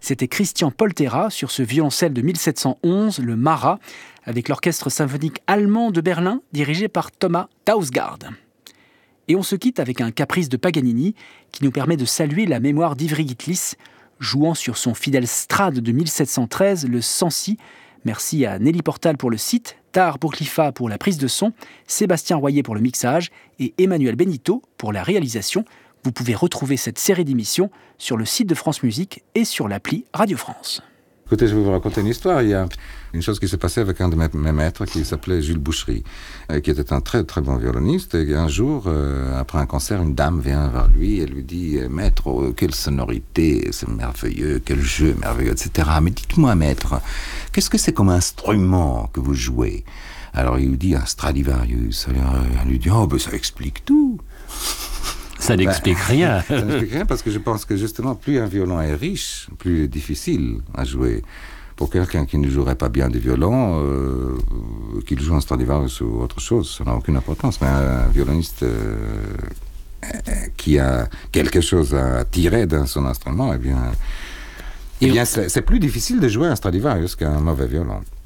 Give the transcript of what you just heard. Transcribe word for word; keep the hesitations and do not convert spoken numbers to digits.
C'était Christian Poltera sur ce violoncelle de mille sept cent onze, le Marat, avec l'orchestre symphonique allemand de Berlin, dirigé par Thomas Dausgaard. Et on se quitte avec un caprice de Paganini qui nous permet de saluer la mémoire d'Ivry Gitlis, jouant sur son fidèle Strad de mille sept cent treize, le Sancy. Merci à Nelly Portal pour le site, Tar Bourklifa pour la prise de son, Sébastien Royer pour le mixage et Emmanuel Benito pour la réalisation. Vous pouvez retrouver cette série d'émissions sur le site de France Musique et sur l'appli Radio France. Écoutez, je vais vous raconter une histoire. Il y a une chose qui s'est passée avec un de mes, mes maîtres qui s'appelait Jules Boucherie, euh, qui était un très très bon violoniste. Et un jour, euh, après un concert, une dame vient vers lui et lui dit « Maître, oh, quelle sonorité, c'est merveilleux, quel jeu merveilleux, et cetera. Mais dites-moi, maître, qu'est-ce que c'est comme instrument que vous jouez ?» Alors il lui dit « Un Stradivarius. » Alors elle lui dit « Oh, ben ça explique tout !» Ça n'explique ben, rien. Ça n'explique rien parce que je pense que justement, plus un violon est riche, plus difficile à jouer. Pour quelqu'un qui ne jouerait pas bien du violon, euh, qu'il joue un Stradivarius ou autre chose, ça n'a aucune importance. Mais un violoniste euh, qui a quelque chose à tirer dans son instrument, eh bien, eh bien c'est, c'est plus difficile de jouer un Stradivarius qu'un mauvais violon.